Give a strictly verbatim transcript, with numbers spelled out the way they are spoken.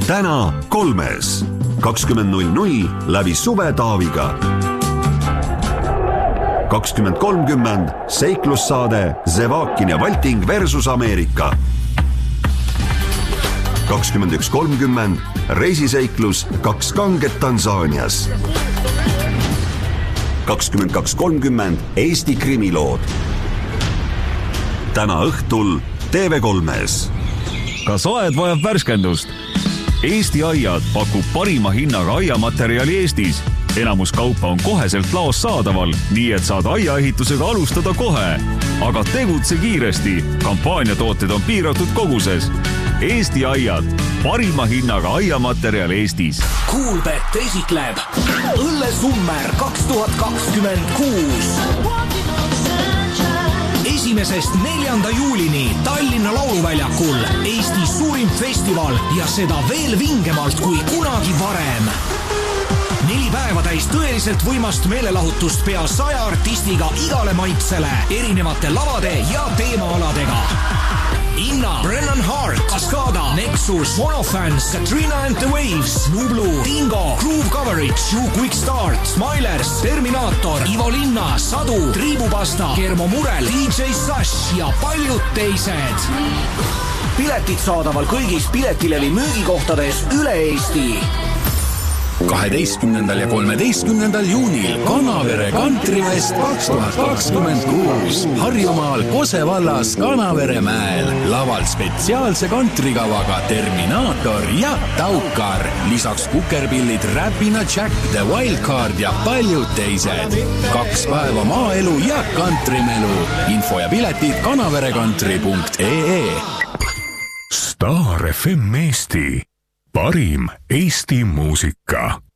täna kolmes. kakskümmend null null läbi Suve Taaviga. kakskümmend kolmkümmend seiklussaade Zevakin ja Valting versus Ameerika. kakskümmend üks kolmkümmend reisiseiklus Kaks kanget Tansaanias. kakskümmend kaks kolmkümmend Eesti krimilood. Täna õhtul T V kolmes. Kas aed vajab värskendust? Eesti Aiad pakub parima hinnaga aiamaterjali Eestis. Enamus kaupa on koheselt laos saadaval, nii et saad aiaehitusega alustada kohe. Aga tegutse kiiresti. Kampaaniatooted on piiratud koguses. Eesti Aiad, parima hinnaga aiamaterjal Eestis. Kuulbet esitleb Õllesummer kaks tuhat kakskümmend kuus. Esimesest neljanda juulini Tallinna Lauluväljakul Eesti suurim festival ja seda veel vingemalt kui kunagi varem. Neli päeva täis tõeliselt võimast meelelahutust pea saja artistiga igale maitsele, erinevate lavade ja teemaaladega. Inna, Brennan Hart, Cascada, Nexus, Monofans, Katrina and the Waves, Nublu, Dingo, Groove Coverage, You Quick Start, Smilers, Terminator, Ivo Linna, Sadu, Triibupasta, Kermo Murel, D J Sash ja paljud teised. Piletid saadaval kõigis Piletilevi müügikohtades üle Eesti. kaheteistkümnendal ja kolmeteistkümnendal juunil Kanavere Kantrifest kaks tuhat kakskümmend kuus Harjumaal Kose vallas Kanavere mäel. Laval spetsiaalse kantrikavaga Terminator ja Taukar. Lisaks kukerpillid Räpina Jack, The Wildcard ja paljud teised. Kaks päeva maaelu ja kantrimelu. Info ja piletid kanaverekantri punkt ee. Star F M Eesti. Parim Eesti muusika.